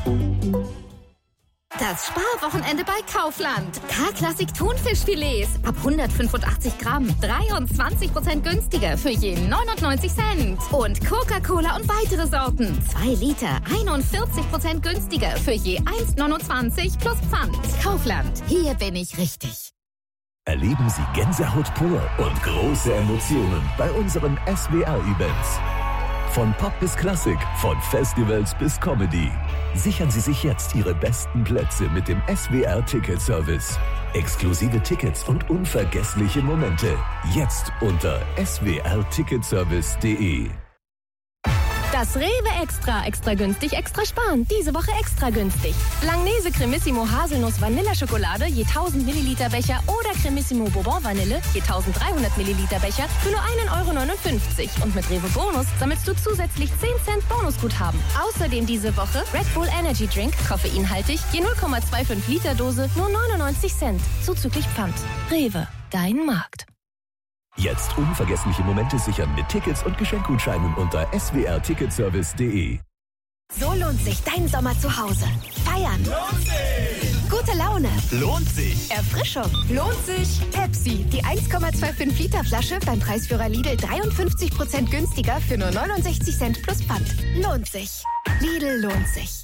Das Sparwochenende bei Kaufland. K-Klassik Thunfischfilets ab 185 Gramm. 23% günstiger für je 99 Cent. Und Coca-Cola und weitere Sorten. 2 Liter, 41% günstiger für je 1,29 plus Pfand. Kaufland, hier bin ich richtig. Erleben Sie Gänsehaut pur und große Emotionen bei unseren SWR-Events. Von Pop bis Klassik, von Festivals bis Comedy. Sichern Sie sich jetzt Ihre besten Plätze mit dem SWR-Ticket-Service. Exklusive Tickets und unvergessliche Momente. Jetzt unter swrticketservice.de. Das Rewe Extra günstig, extra sparen. Diese Woche extra günstig. Langnese Cremissimo Haselnuss Vanilleschokolade je 1000 Milliliter Becher oder Cremissimo Bourbon Vanille je 1300 Milliliter Becher für nur 1,59 €. Und mit Rewe Bonus sammelst du zusätzlich 10 Cent Bonusguthaben. Außerdem diese Woche Red Bull Energy Drink, koffeinhaltig, je 0,25 Liter Dose, nur 99 Cent. Zuzüglich Pfand. Rewe, dein Markt. Jetzt unvergessliche Momente sichern mit Tickets und Geschenkgutscheinen unter swrticketservice.de. So lohnt sich dein Sommer zu Hause. Feiern. Lohnt sich. Gute Laune. Lohnt sich. Erfrischung. Lohnt sich. Pepsi. Die 1,25 Liter Flasche beim Preisführer Lidl 53% günstiger für nur 69 Cent plus Pfand. Lohnt sich. Lidl lohnt sich.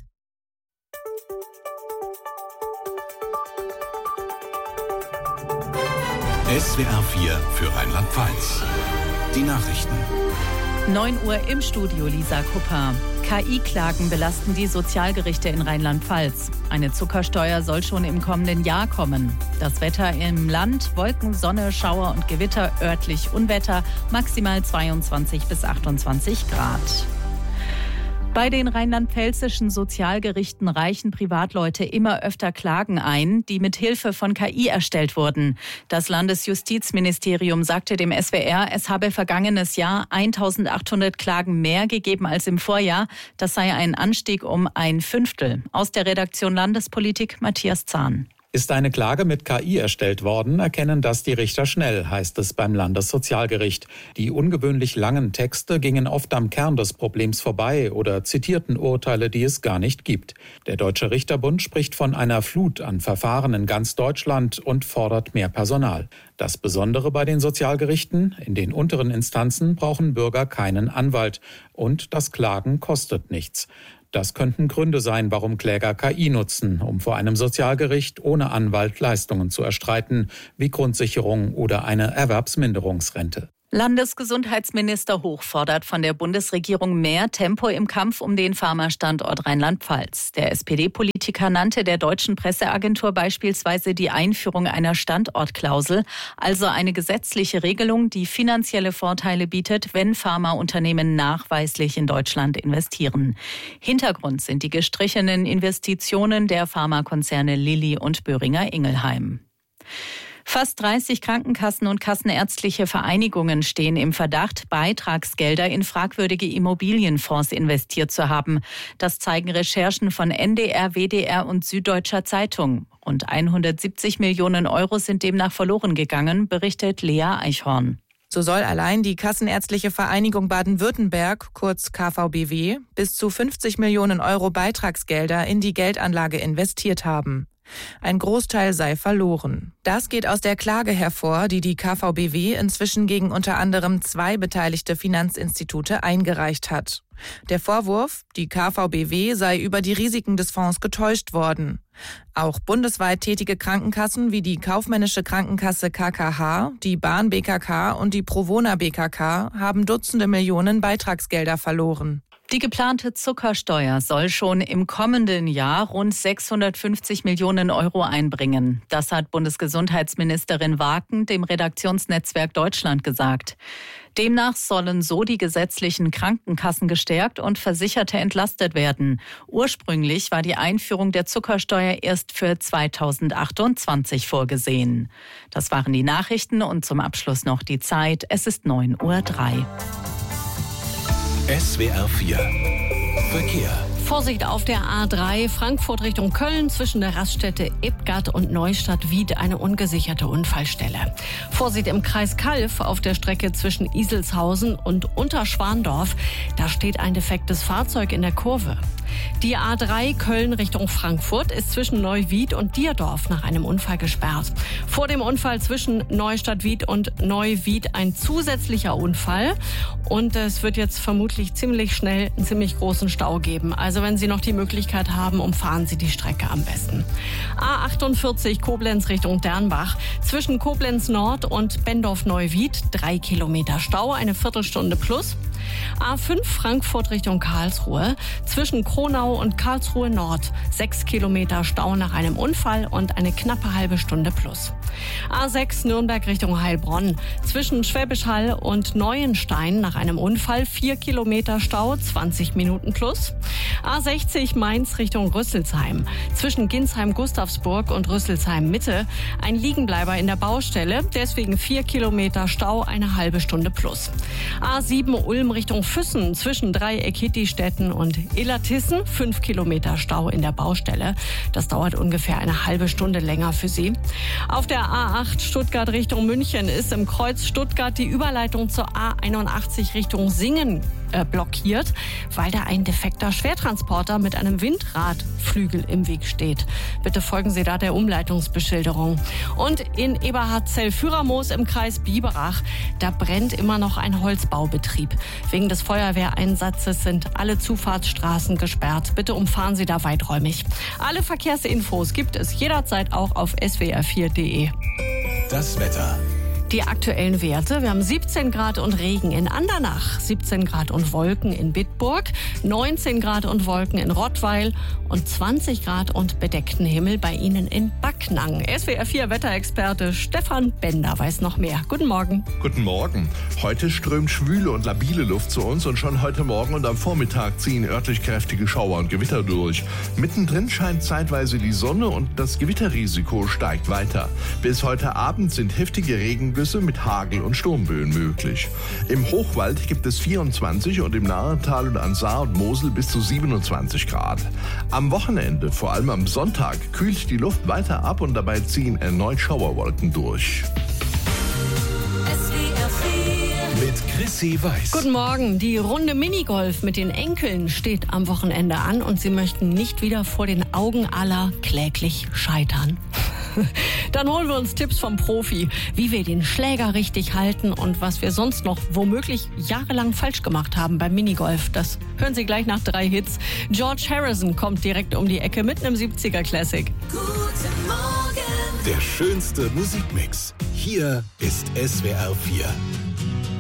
SWR 4 für Rheinland-Pfalz. Die Nachrichten. 9 Uhr im Studio, Lisa Kupper. KI-Klagen belasten die Sozialgerichte in Rheinland-Pfalz. Eine Zuckersteuer soll schon im kommenden Jahr kommen. Das Wetter im Land: Wolken, Sonne, Schauer und Gewitter, örtlich Unwetter, maximal 22 bis 28 Grad. Bei den rheinland-pfälzischen Sozialgerichten reichen Privatleute immer öfter Klagen ein, die mit Hilfe von KI erstellt wurden. Das Landesjustizministerium sagte dem SWR, es habe vergangenes Jahr 1800 Klagen mehr gegeben als im Vorjahr. Das sei ein Anstieg um 1/5. Aus der Redaktion Landespolitik Matthias Zahn. Ist eine Klage mit KI erstellt worden, erkennen das die Richter schnell, heißt es beim Landessozialgericht. Die ungewöhnlich langen Texte gingen oft am Kern des Problems vorbei oder zitierten Urteile, die es gar nicht gibt. Der Deutsche Richterbund spricht von einer Flut an Verfahren in ganz Deutschland und fordert mehr Personal. Das Besondere bei den Sozialgerichten: in den unteren Instanzen brauchen Bürger keinen Anwalt und das Klagen kostet nichts. Das könnten Gründe sein, warum Kläger KI nutzen, um vor einem Sozialgericht ohne Anwalt Leistungen zu erstreiten, wie Grundsicherung oder eine Erwerbsminderungsrente. Landesgesundheitsminister Hoch fordert von der Bundesregierung mehr Tempo im Kampf um den Pharmastandort Rheinland-Pfalz. Der SPD-Politiker nannte der deutschen Presseagentur beispielsweise die Einführung einer Standortklausel, also eine gesetzliche Regelung, die finanzielle Vorteile bietet, wenn Pharmaunternehmen nachweislich in Deutschland investieren. Hintergrund sind die gestrichenen Investitionen der Pharmakonzerne Lilly und Boehringer Ingelheim. Fast 30 Krankenkassen und kassenärztliche Vereinigungen stehen im Verdacht, Beitragsgelder in fragwürdige Immobilienfonds investiert zu haben. Das zeigen Recherchen von NDR, WDR und Süddeutscher Zeitung. Rund 170 Millionen Euro sind demnach verloren gegangen, berichtet Lea Eichhorn. So soll allein die Kassenärztliche Vereinigung Baden-Württemberg, kurz KVBW, bis zu 50 Millionen Euro Beitragsgelder in die Geldanlage investiert haben. Ein Großteil sei verloren. Das geht aus der Klage hervor, die die KVBW inzwischen gegen unter anderem 2 beteiligte Finanzinstitute eingereicht hat. Der Vorwurf: die KVBW sei über die Risiken des Fonds getäuscht worden. Auch bundesweit tätige Krankenkassen wie die Kaufmännische Krankenkasse KKH, die Bahn BKK und die Provona BKK haben Dutzende Millionen Beitragsgelder verloren. Die geplante Zuckersteuer soll schon im kommenden Jahr rund 650 Millionen Euro einbringen. Das hat Bundesgesundheitsministerin Waken dem Redaktionsnetzwerk Deutschland gesagt. Demnach sollen so die gesetzlichen Krankenkassen gestärkt und Versicherte entlastet werden. Ursprünglich war die Einführung der Zuckersteuer erst für 2028 vorgesehen. Das waren die Nachrichten und zum Abschluss noch die Zeit. Es ist 9:03 Uhr. SWR 4 Verkehr. Vorsicht auf der A3 Frankfurt Richtung Köln zwischen der Raststätte Ebgard und Neustadt-Wied eine ungesicherte Unfallstelle. Vorsicht im Kreis Calw auf der Strecke zwischen Iselshausen und Unterschwandorf. Da steht ein defektes Fahrzeug in der Kurve. Die A3 Köln Richtung Frankfurt ist zwischen Neuwied und Dierdorf nach einem Unfall gesperrt. Vor dem Unfall zwischen Neustadt-Wied und Neuwied ein zusätzlicher Unfall. Und es wird jetzt vermutlich ziemlich schnell einen ziemlich großen Stau geben. Also wenn Sie noch die Möglichkeit haben, umfahren Sie die Strecke am besten. A48 Koblenz Richtung Dernbach. Zwischen Koblenz Nord und Bendorf-Neuwied 3 Kilometer Stau, eine Viertelstunde plus. A5 Frankfurt Richtung Karlsruhe. Zwischen Kronau und Karlsruhe Nord 6 Kilometer Stau nach einem Unfall und eine knappe halbe Stunde plus. A6 Nürnberg Richtung Heilbronn. Zwischen Schwäbisch Hall und Neuenstein nach einem Unfall 4 Kilometer Stau, 20 Minuten plus. A60 Mainz Richtung Rüsselsheim. Zwischen Ginsheim-Gustavsburg und Rüsselsheim-Mitte ein Liegenbleiber in der Baustelle. Deswegen 4 Kilometer Stau, eine halbe Stunde plus. A7 Ulm Richtung Füssen. Zwischen Dreieck-Hittistetten und Illertissen 5 Kilometer Stau in der Baustelle. Das dauert ungefähr eine halbe Stunde länger für Sie. Auf der A8 Stuttgart Richtung München ist im Kreuz Stuttgart die Überleitung zur A81 Richtung Singen blockiert, weil da ein defekter Schwertransporter mit einem Windradflügel im Weg steht. Bitte folgen Sie da der Umleitungsbeschilderung. Und in Eberhard-Zell-Führermoos im Kreis Biberach, da brennt immer noch ein Holzbaubetrieb. Wegen des Feuerwehreinsatzes sind alle Zufahrtsstraßen gesperrt. Bitte umfahren Sie da weiträumig. Alle Verkehrsinfos gibt es jederzeit auch auf swr4.de. Das Wetter. Die aktuellen Werte: Wir haben 17 Grad und Regen in Andernach, 17 Grad und Wolken in Bitburg, 19 Grad und Wolken in Rottweil und 20 Grad und bedeckten Himmel bei Ihnen in Backnang. SWR4 Wetterexperte Stefan Bender weiß noch mehr. Guten Morgen. Guten Morgen. Heute strömt schwüle und labile Luft zu uns und schon heute Morgen und am Vormittag ziehen örtlich kräftige Schauer und Gewitter durch. Mittendrin scheint zeitweise die Sonne und das Gewitterrisiko steigt weiter. Bis heute Abend sind heftige Regengüsse mit Hagel und Sturmböen möglich. Im Hochwald gibt es 24 und im Nahental und an Saar und Mosel bis zu 27 Grad. Am Wochenende, vor allem am Sonntag, kühlt die Luft weiter ab und dabei ziehen erneut Schauerwolken durch. Mit Chrissy Weiß. Guten Morgen. Die Runde Minigolf mit den Enkeln steht am Wochenende an und Sie möchten nicht wieder vor den Augen aller kläglich scheitern. Dann holen wir uns Tipps vom Profi, wie wir den Schläger richtig halten und was wir sonst noch womöglich jahrelang falsch gemacht haben beim Minigolf. Das hören Sie gleich nach 3 Hits. George Harrison kommt direkt um die Ecke mit einem 70er Classic. Der schönste Musikmix. Hier ist SWR4.